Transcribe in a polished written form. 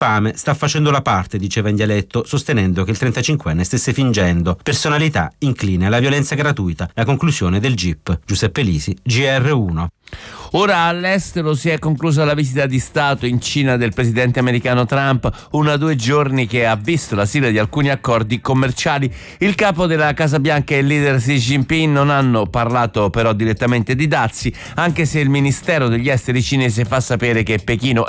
Pame sta facendo la parte, diceva in dialetto, sostenendo che il 35enne stesse fingendo. Personalità incline alla violenza gratuita. La conclusione del GIP. Giuseppe Lisi, GR1. Ora all'estero si è conclusa la visita di Stato in Cina del presidente americano Trump, 1 o 2 giorni che ha visto la sigla di alcuni accordi commerciali. Il capo della Casa Bianca e il leader Xi Jinping non hanno parlato però direttamente di dazi, anche se il Ministero degli Esteri cinese fa sapere che Pechino